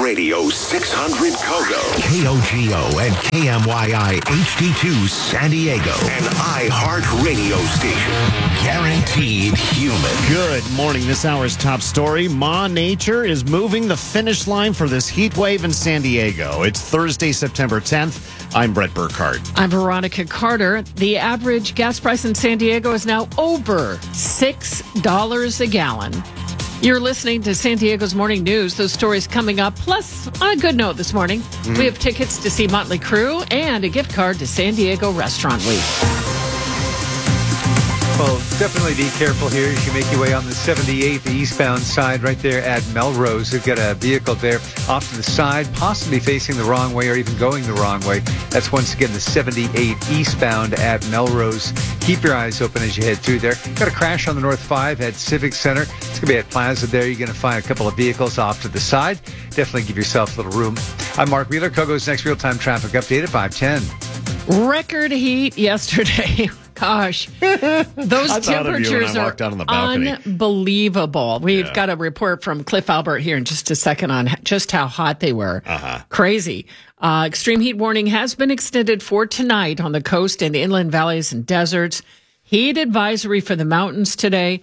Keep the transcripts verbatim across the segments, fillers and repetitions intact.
Radio six hundred Kogo, K O G O and K M Y I H D two San Diego, an iHeart radio station. Guaranteed human. Good morning. This hour's top story. Ma Nature is moving the finish line for this heat wave in San Diego. It's Thursday, September tenth. I'm Brett Burkhardt. I'm Veronica Carter. The average gas price in San Diego is now over six dollars a gallon. You're listening to San Diego's Morning News. Those stories coming up. Plus, on a good note this morning, mm-hmm. we have tickets to see Motley Crue and a gift card to San Diego Restaurant Week. Well, definitely be careful here as you make your way on the seventy-eight, the eastbound side right there at Melrose. We've got a vehicle there off to the side, possibly facing the wrong way or even going the wrong way. That's once again the seventy-eight eastbound at Melrose. Keep your eyes open as you head through there. Got a crash on the North five at Civic Center. It's going to be at Plaza there. You're going to find a couple of vehicles off to the side. Definitely give yourself a little room. I'm Mark Wheeler. Kogo's next real-time traffic update at five ten. Record heat yesterday. Gosh, those temperatures are unbelievable. We've yeah. got a report from Cliff Albert here in just a second on just how hot they were. Uh-huh. Crazy. Uh, extreme heat warning has been extended for tonight on the coast and inland valleys and deserts. Heat advisory for the mountains today.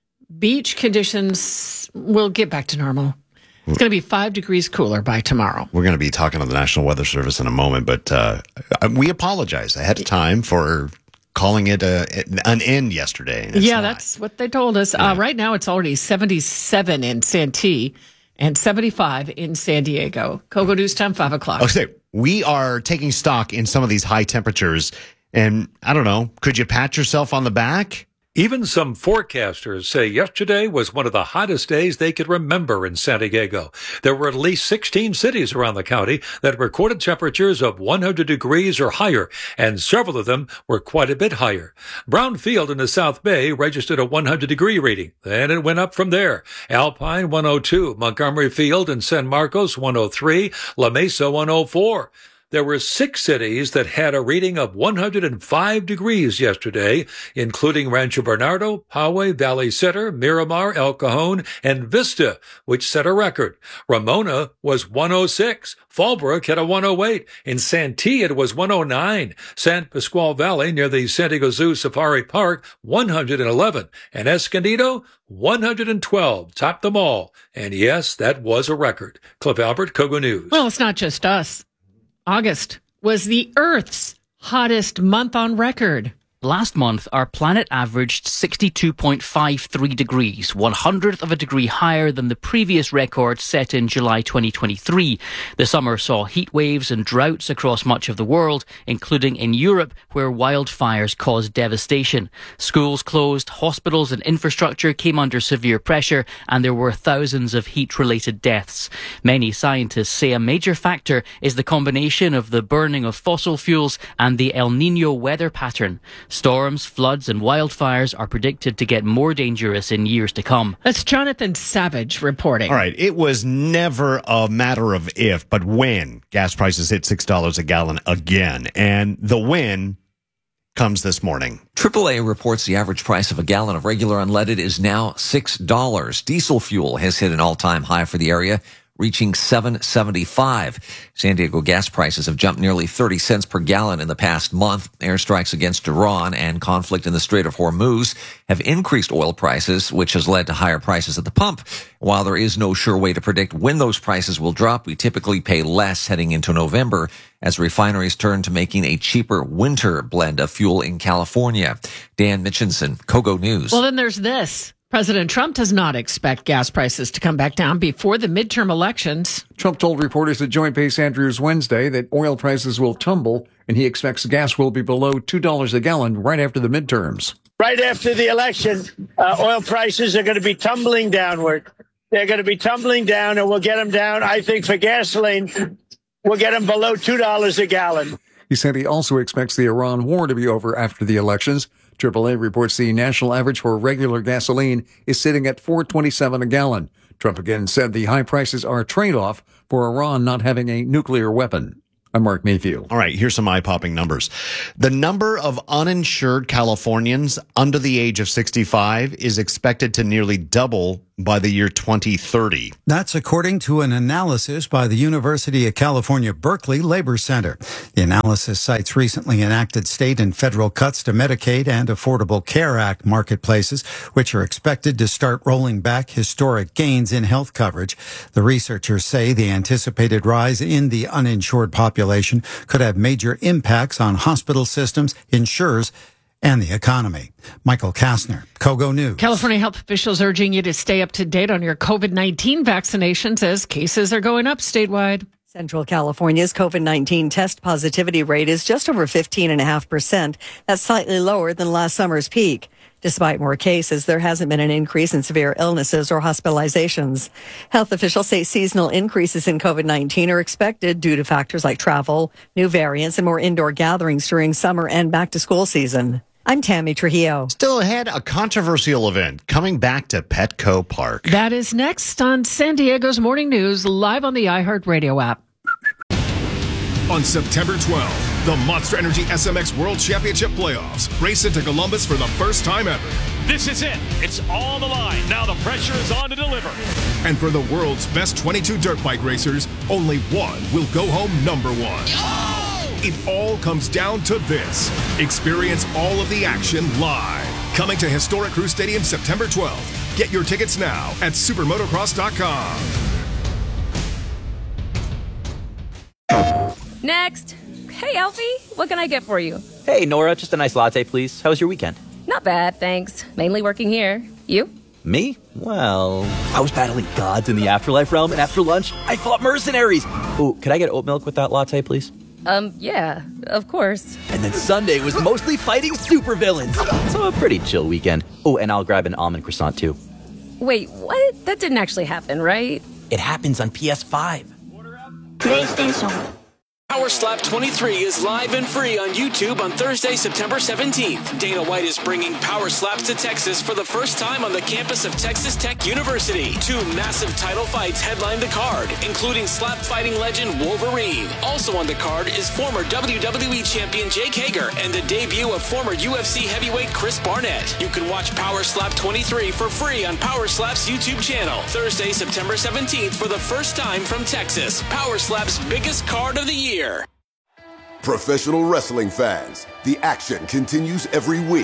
Beach conditions will get back to normal. It's going to be five degrees cooler by tomorrow. We're going to be talking to the National Weather Service in a moment, but uh, we apologize ahead of time for calling it a, an end yesterday. Yeah, not. That's what they told us. Yeah. Uh, right now, it's already seventy-seven in Santee and seventy-five in San Diego. Kogo News Time, five o'clock. Okay, we are taking stock in some of these high temperatures, and I don't know, could you pat yourself on the back? Even some forecasters say yesterday was one of the hottest days they could remember in San Diego. There were at least sixteen cities around the county that recorded temperatures of one hundred degrees or higher, and several of them were quite a bit higher. Brownfield in the South Bay registered a one hundred degree reading. Then it went up from there. Alpine one oh two, Montgomery Field and San Marcos one oh three, La Mesa one oh four. There were six cities that had a reading of one hundred five degrees yesterday, including Rancho Bernardo, Poway, Valley Center, Miramar, El Cajon, and Vista, which set a record. Ramona was one oh six. Fallbrook had a one oh eight. In Santee, it was one oh nine. San Pasqual Valley, near the San Diego Zoo Safari Park, one hundred eleven. And Escondido, one hundred twelve. Topped them all. And yes, that was a record. Cliff Albert, Kogo News. Well, it's not just us. August was the Earth's hottest month on record. Last month, our planet averaged sixty-two point five three degrees, one hundredth of a degree higher than the previous record set in July twenty twenty-three. The summer saw heat waves and droughts across much of the world, including in Europe, where wildfires caused devastation. Schools closed, hospitals and infrastructure came under severe pressure, and there were thousands of heat-related deaths. Many scientists say a major factor is the combination of the burning of fossil fuels and the El Niño weather pattern. Storms, floods and wildfires are predicted to get more dangerous in years to come. That's Jonathan Savage reporting. All right. It was never a matter of if, but when gas prices hit six dollars a gallon again. And the when comes this morning. triple A reports the average price of a gallon of regular unleaded is now six dollars. Diesel fuel has hit an all-time high for the area, reaching seven seventy-five. San Diego gas prices have jumped nearly thirty cents per gallon in the past month. Airstrikes against Iran and conflict in the Strait of Hormuz have increased oil prices, which has led to higher prices at the pump. While there is no sure way to predict when those prices will drop, we typically pay less heading into November as refineries turn to making a cheaper winter blend of fuel in California. Dan Mitchinson, Kogo News. Well, then there's this. President Trump does not expect gas prices to come back down before the midterm elections. Trump told reporters at Joint Base Andrews Wednesday that oil prices will tumble, and he expects gas will be below two dollars a gallon right after the midterms. Right after the election, uh, oil prices are going to be tumbling downward. They're going to be tumbling down, and we'll get them down, I think, for gasoline, we'll get them below two dollars a gallon. He said he also expects the Iran war to be over after the elections. triple A reports the national average for regular gasoline is sitting at four twenty-seven a gallon. Trump again said the high prices are a trade-off for Iran not having a nuclear weapon. I'm Mark Mayfield. All right, here's some eye-popping numbers. The number of uninsured Californians under the age of sixty-five is expected to nearly double by the year twenty thirty. That's according to an analysis by the University of California, Berkeley Labor Center. The analysis cites recently enacted state and federal cuts to Medicaid and Affordable Care Act marketplaces, which are expected to start rolling back historic gains in health coverage. The researchers say the anticipated rise in the uninsured population could have major impacts on hospital systems, insurers, and the economy. Michael Kastner, Kogo News. California health officials urging you to stay up to date on your COVID nineteen vaccinations as cases are going up statewide. Central California's COVID nineteen test positivity rate is just over fifteen point five percent. That's slightly lower than last summer's peak. Despite more cases, there hasn't been an increase in severe illnesses or hospitalizations. Health officials say seasonal increases in COVID nineteen are expected due to factors like travel, new variants, and more indoor gatherings during summer and back-to-school season. I'm Tammy Trujillo. Still ahead, a controversial event coming back to Petco Park. That is next on San Diego's Morning News, live on the iHeartRadio app. On September twelfth, the Monster Energy S M X World Championship Playoffs race into Columbus for the first time ever. This is it. It's all on the line. Now the pressure is on to deliver. And for the world's best twenty-two dirt bike racers, only one will go home number one. Oh! It all comes down to this. Experience all of the action live. Coming to Historic Crew Stadium September twelfth. Get your tickets now at supermotocross dot com. Next. Hey, Alfie, what can I get for you? Hey, Nora, just a nice latte, please. How was your weekend? Not bad, thanks. Mainly working here. You? Me? Well, I was battling gods in the afterlife realm, and after lunch, I fought mercenaries. Ooh, could I get oat milk with that latte, please? Um, yeah, of course. And then Sunday was mostly fighting supervillains. So a pretty chill weekend. Oh, and I'll grab an almond croissant, too. Wait, what? That didn't actually happen, right? It happens on P S five. PlayStation. Power Slap twenty-three is live and free on YouTube on Thursday, September seventeenth. Dana White is bringing Power Slaps to Texas for the first time on the campus of Texas Tech University. Two massive title fights headline the card, including slap fighting legend Wolverine. Also on the card is former W W E champion Jake Hager and the debut of former U F C heavyweight Chris Barnett. You can watch Power Slap twenty-three for free on Power Slap's YouTube channel. Thursday, September seventeenth for the first time from Texas. Power Slap's biggest card of the year. Professional wrestling fans, the action continues every week.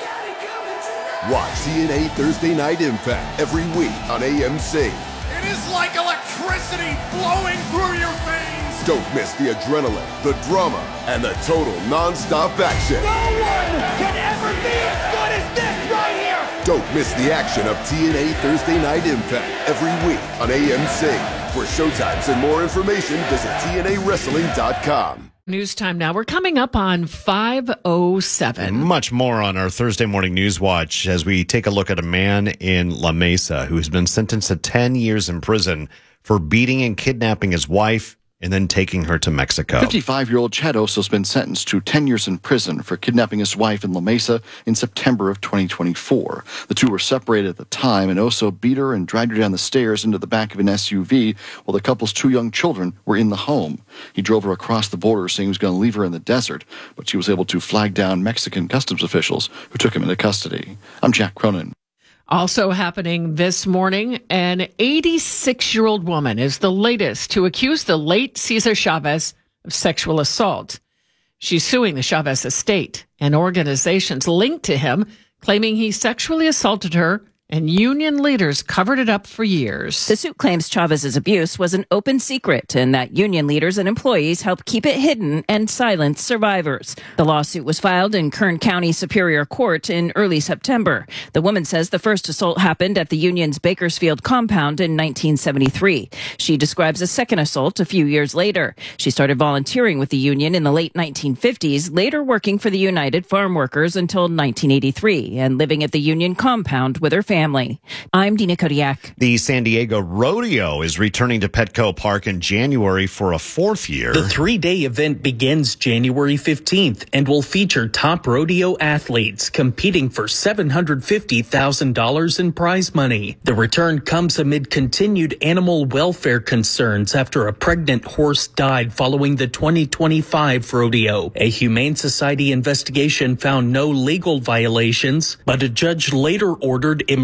Watch T N A Thursday Night Impact every week on A M C. It is like electricity flowing through your veins. Don't miss the adrenaline, the drama, and the total non-stop action. No one can ever be as good as this right here. Don't miss the action of T N A Thursday Night Impact every week on A M C. For showtimes and more information, visit T N A wrestling dot com. News time now. We're coming up on five oh seven. Much more on our Thursday morning news watch as we take a look at a man in La Mesa who has been sentenced to ten years in prison for beating and kidnapping his wife and then taking her to Mexico. fifty-five-year-old Chad Oso has been sentenced to ten years in prison for kidnapping his wife in La Mesa in September of twenty twenty-four. The two were separated at the time, and Oso beat her and dragged her down the stairs into the back of an S U V while the couple's two young children were in the home. He drove her across the border, saying he was going to leave her in the desert, but she was able to flag down Mexican customs officials who took him into custody. I'm Jack Cronin. Also happening this morning, an eighty-six-year-old woman is the latest to accuse the late Cesar Chavez of sexual assault. She's suing the Chavez estate and organizations linked to him, claiming he sexually assaulted her, and union leaders covered it up for years. The suit claims Chavez's abuse was an open secret and that union leaders and employees helped keep it hidden and silence survivors. The lawsuit was filed in Kern County Superior Court in early September. The woman says the first assault happened at the union's Bakersfield compound in nineteen seventy-three. She describes a second assault a few years later. She started volunteering with the union in the late nineteen fifties, later working for the United Farm Workers until nineteen eighty-three and living at the union compound with her family. Family. I'm Dina Kodiak. The San Diego Rodeo is returning to Petco Park in January for a fourth year. The three-day event begins January fifteenth and will feature top rodeo athletes competing for seven hundred fifty thousand dollars in prize money. The return comes amid continued animal welfare concerns after a pregnant horse died following the twenty twenty-five rodeo. A Humane Society investigation found no legal violations, but a judge later ordered improved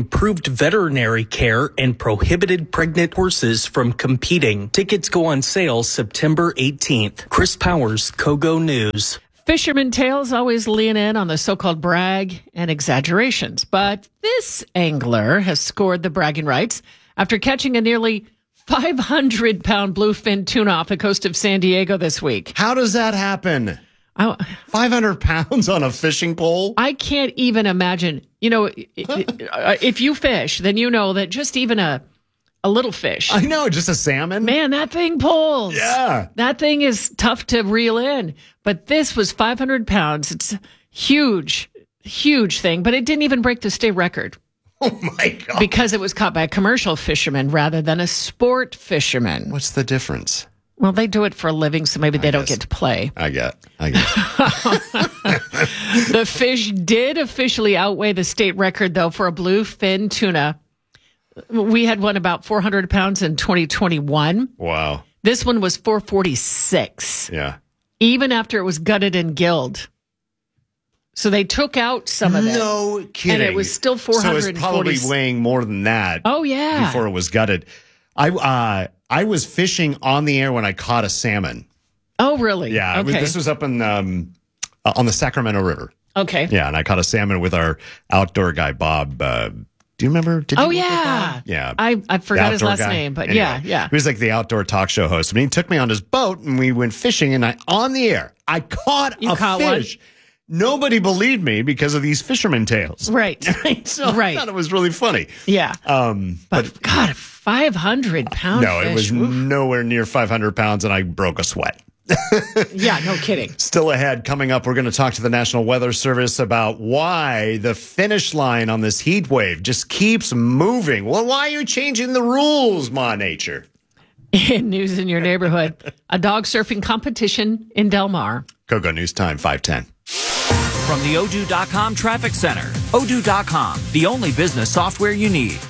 improved veterinary care and prohibited pregnant horses from competing. Tickets go on sale September eighteenth. Chris Powers, Kogo News. Fisherman tales always lean in on the so-called brag and exaggerations, but this angler has scored the bragging rights after catching a nearly five hundred pound bluefin tuna off the coast of San Diego this week. How does that happen? five hundred pounds on a fishing pole? I can't even imagine. You know, if you fish, then you know that just even a a little fish. I know, just a salmon. Man, that thing pulls. Yeah. That thing is tough to reel in. But this was five hundred pounds. It's a huge, huge thing. But it didn't even break the state record. Oh, my God. Because it was caught by a commercial fisherman rather than a sport fisherman. What's the difference? Well, they do it for a living, so maybe they I don't guess. get to play. I get. I get. The fish did officially outweigh the state record, though, for a bluefin tuna. We had one about four hundred pounds in twenty twenty-one. Wow. This one was four forty-six. Yeah. Even after it was gutted and gilled. So they took out some of it. No kidding. And it was still four hundred forty. So it was probably weighing more than that. Oh, yeah. Before it was gutted. I uh, I was fishing on the air when I caught a salmon. Oh, really? Yeah. it was- Okay. This was up in um, uh, on the Sacramento River. Okay. Yeah, and I caught a salmon with our outdoor guy, Bob. Uh, do you remember? Did you Oh, work with yeah. Bob? Yeah. I, I The forgot his outdoor last guy. name, but Anyway, yeah, yeah. He was like the outdoor talk show host. I mean, he took me on his boat and we went fishing, and I on the air, I caught You a caught fish. Nobody believed me because of these fisherman tales. Right. So Right. I thought it was really funny. Yeah. Um, but, but, God, a five hundred pound no, fish. it was Oof. nowhere near five hundred pounds, and I broke a sweat. Yeah, no kidding. Still ahead, coming up, we're going to talk to the National Weather Service about why the finish line on this heat wave just keeps moving. Well, why are you changing the rules, Ma Nature? In news in your neighborhood, a dog surfing competition in Del Mar. Kogo News Time, five ten. From the Odoo dot com Traffic Center. Odoo dot com, the only business software you need.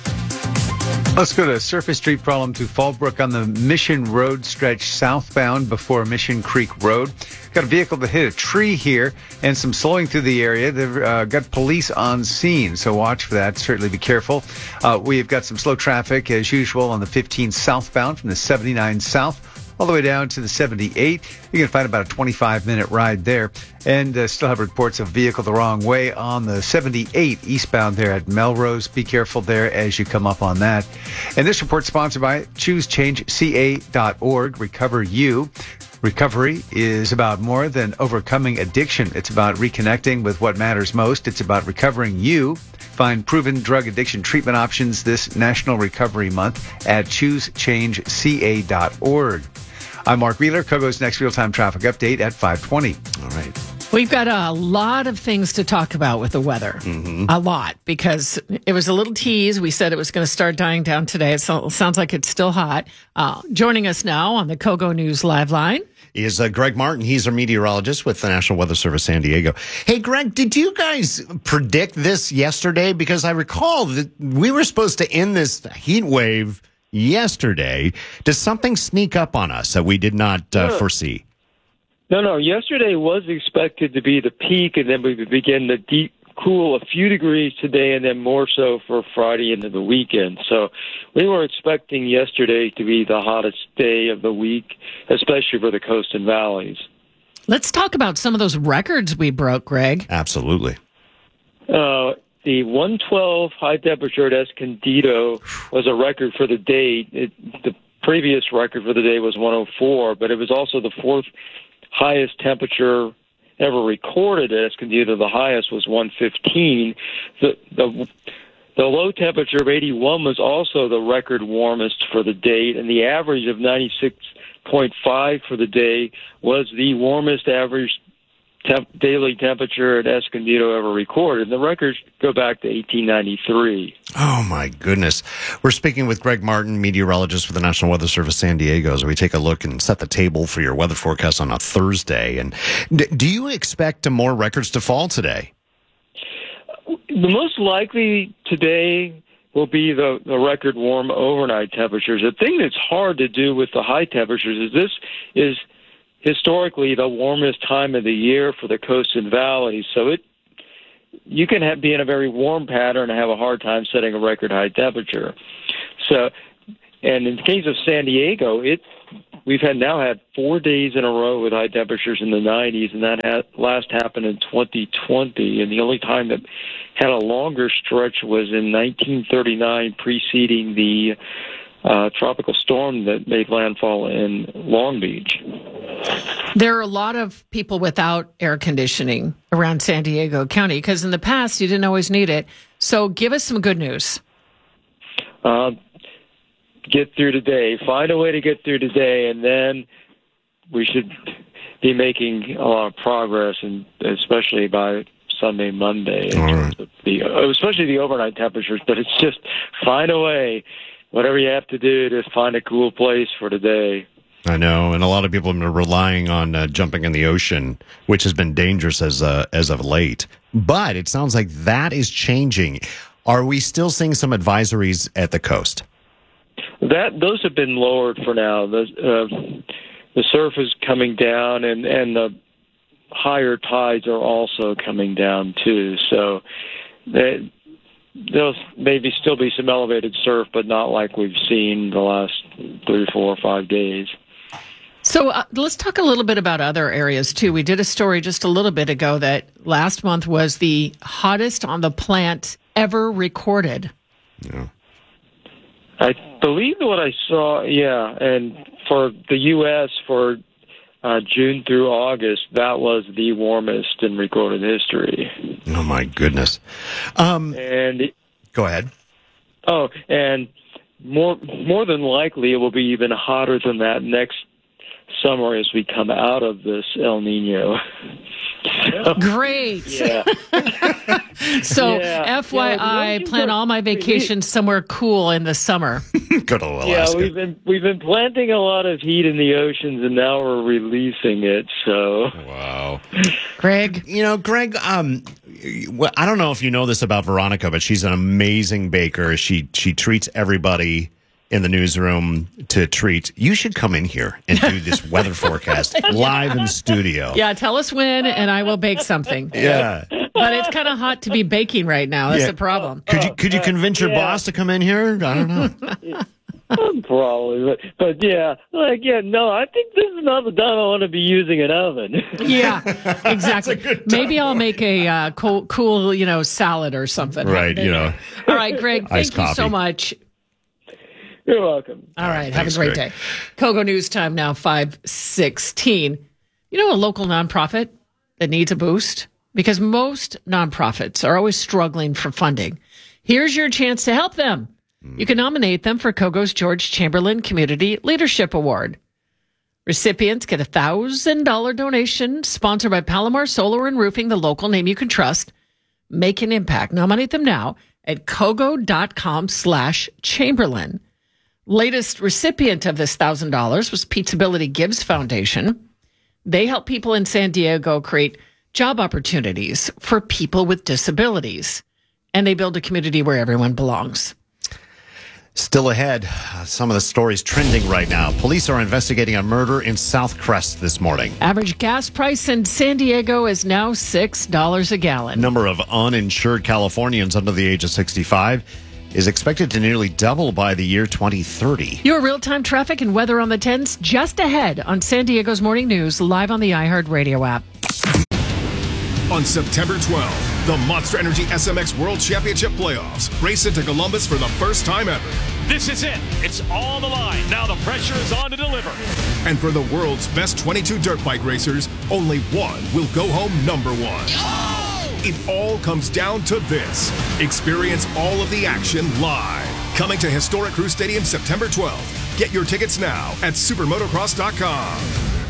Let's go to Surface Street problem to Fallbrook on the Mission Road stretch southbound before Mission Creek Road. Got a vehicle that hit a tree here and some slowing through the area. They've uh, got police on scene, so watch for that. Certainly be careful. Uh, we've got some slow traffic as usual on the fifteen southbound from the seventy-nine south all the way down to the seventy-eight. You can find about a twenty-five minute ride there. And uh, still have reports of vehicle the wrong way on the seventy-eight eastbound there at Melrose. Be careful there as you come up on that. And this report sponsored by choose change c a dot org. Recover You. Recovery is about more than overcoming addiction. It's about reconnecting with what matters most. It's about recovering you. Find proven drug addiction treatment options this National Recovery Month at choose change c a dot org. I'm Mark Wheeler, Kogo's next real-time traffic update at five twenty. All right. We've got a lot of things to talk about with the weather. Mm-hmm. A lot, because it was a little tease. We said it was going to start dying down today. It so- sounds like it's still hot. Uh, joining us now on the Kogo News Live Line is uh, Greg Martin. He's our meteorologist with the National Weather Service San Diego. Hey, Greg, did you guys predict this yesterday? Because I recall that we were supposed to end this heat wave yesterday. Does something sneak up on us that we did not uh, Yeah. foresee? No, no. Yesterday was expected to be the peak, and then we would begin to deep cool a few degrees today, and then more so for Friday into the weekend. So we were expecting yesterday to be the hottest day of the week, especially for the coast and valleys. Let's talk about some of those records we broke, Greg. Absolutely. Uh, the one twelve high temperature at Escondido was a record for the day. It, the previous record for the day was one oh four, but it was also the fourth highest temperature ever recorded at Escondido. The highest was one fifteen. The, the the low temperature of eighty-one was also the record warmest for the day, and the average of ninety-six point five for the day was the warmest average temp- daily temperature at Escondido ever recorded. And the records go back to eighteen ninety-three. Oh, my goodness. We're speaking with Greg Martin, meteorologist for the National Weather Service San Diego, as we take a look and set the table for your weather forecast on a Thursday. And d- do you expect more records to fall today? The most likely today will be the, the record warm overnight temperatures. The thing that's hard to do with the high temperatures is this is historically the warmest time of the year for the coasts and valleys. So it you can have, be in a very warm pattern and have a hard time setting a record high temperature. So, and in the case of San Diego, it we've had now had four days in a row with high temperatures in the nineties, and that had, last happened in twenty twenty. And the only time that had a longer stretch was in nineteen thirty-nine, preceding the uh, tropical storm that made landfall in Long Beach. There are a lot of people without air conditioning around San Diego County because in the past you didn't always need it. So give us some good news. Uh, get through today. Find a way to get through today, and then we should be making a lot of progress, and especially by Sunday, Monday, in All terms right. of the, especially the overnight temperatures. But it's just find a way, whatever you have to do, to find a cool place for today. I know, and a lot of people have been relying on uh, jumping in the ocean, which has been dangerous as uh, as of late. But it sounds like that is changing. Are we still seeing some advisories at the coast? That those have been lowered for now. The uh, the surf is coming down, and and the higher tides are also coming down too. So they, there'll maybe still be some elevated surf, but not like we've seen the last three, four, or five days. So uh, let's talk a little bit about other areas, too. We did a story just a little bit ago that last month was the hottest on the plant ever recorded. Yeah. I believe what I saw, yeah, and for the U S for uh, June through August, that was the warmest in recorded history. Oh, my goodness. Um, and go ahead. Oh, and more more than likely, it will be even hotter than that next summer as we come out of this El Nino. So, Great. Yeah. So, Yeah. F Y I, Yeah, plan all my vacations somewhere cool in the summer. Go to Alaska. Yeah, we've been we've been planting a lot of heat in the oceans, and now we're releasing it. So wow, Greg. You know, Greg. Um, well, I don't know if you know this about Veronica, but she's an amazing baker. She she treats everybody in the newsroom to treat. You should come in here and do this weather forecast live in studio. Yeah, tell us when, and I will bake something. Yeah. But it's kind of hot to be baking right now. That's Yeah. the problem. Could you could you convince your Yeah. boss to come in here? I don't know. Probably, but, but yeah, like yeah, no, I think this is not the time I want to be using an oven. Yeah, exactly. Maybe I'll make a uh, cool, cool, you know, salad or something. Right, you know. All right, Greg, Iced thank you so coffee. much. You're welcome. All right, have thanks, a great Greg. day. Kogo News Time now, five sixteen. You know a local nonprofit that needs a boost? Because most nonprofits are always struggling for funding. Here's your chance to help them. You can nominate them for Kogo's George Chamberlain Community Leadership Award. Recipients get a one thousand dollars donation sponsored by Palomar Solar and Roofing, the local name you can trust. Make an impact. Nominate them now at kogo.com slash Chamberlain. Latest recipient of this one thousand dollars was Pizzability Gibbs Foundation. They help people in San Diego create job opportunities for people with disabilities. And they build a community where everyone belongs. Still ahead, uh, some of the stories trending right now. Police are investigating a murder in South Crest this morning. Average gas price in San Diego is now six dollars a gallon. Number of uninsured Californians under the age of sixty-five is expected to nearly double by the year twenty thirty. Your real-time traffic and weather on the tens just ahead on San Diego's Morning News, live on the iHeartRadio app. On September twelfth, the Monster Energy S M X World Championship Playoffs race into Columbus for the first time ever. This is it. It's all on the line. Now the pressure is on to deliver. And for the world's best twenty-two dirt bike racers, only one will go home number one. It all comes down to this. Experience all of the action live. Coming to historic Crew Stadium September twelfth. Get your tickets now at supermotocross dot com.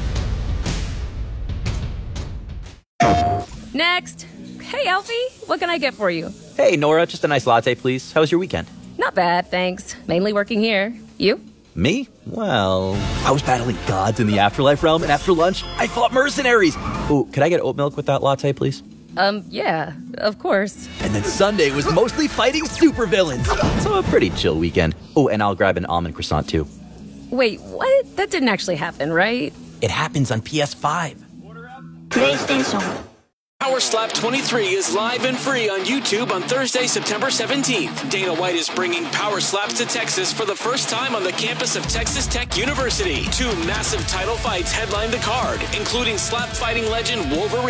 Next. Hey, Alfie, what can I get for you? Hey, Nora, just a nice latte, please. How was your weekend? Not bad, thanks. Mainly working here. You? Me? Well, I was battling gods in the afterlife realm, and after lunch, I fought mercenaries. Oh, could I get oat milk with that latte, please? Um, yeah, of course. And then Sunday was mostly fighting supervillains. So a pretty chill weekend. Oh, and I'll grab an almond croissant, too. Wait, what? That didn't actually happen, right? It happens on P S five. PlayStation Power Slap twenty-three is live and free on YouTube on Thursday, September seventeenth. Dana White is bringing Power Slaps to Texas for the first time on the campus of Texas Tech University. Two massive title fights headline the card, including slap fighting legend Wolverine